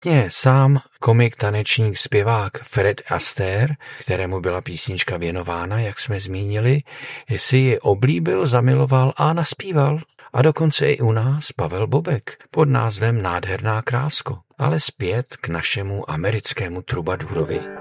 Sám komik, tanečník, zpěvák Fred Astaire, kterému byla písnička věnována, jak jsme zmínili, si ji oblíbil, zamiloval a naspíval. A dokonce i u nás Pavel Bobek pod názvem Nádherná krásko. Ale zpět k našemu americkému trubadurovi.